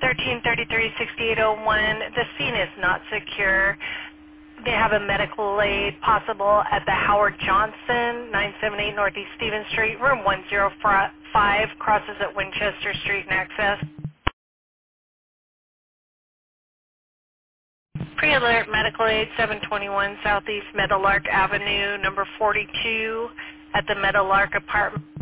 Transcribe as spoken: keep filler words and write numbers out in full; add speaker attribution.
Speaker 1: thirteen thirty-three, sixty-eight oh one. The scene is not secure. They have a medical aid possible at the Howard Johnson, nine seventy-eight Northeast Stevens Street, room one oh five, crosses at Winchester Street and Access. Pre-alert medical aid, seven twenty-one Southeast Meadowlark Avenue, number forty-two, at the Meadowlark apartment.